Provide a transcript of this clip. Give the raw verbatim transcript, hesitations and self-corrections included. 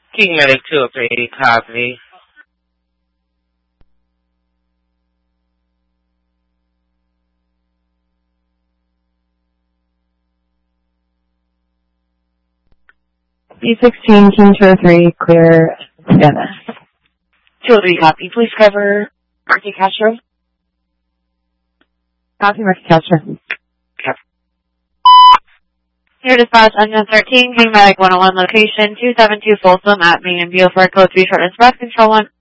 King Medic two oh three, copy. B sixteen, King two oh three, clear, Savannah. two oh three, copy. Please cover Marky Castro. Copy, Marky Castro. Copy. Here dispatch, engine thirteen, King Medic one oh one, location two seven two Folsom at Main and Beaufort, code three, short express, control one.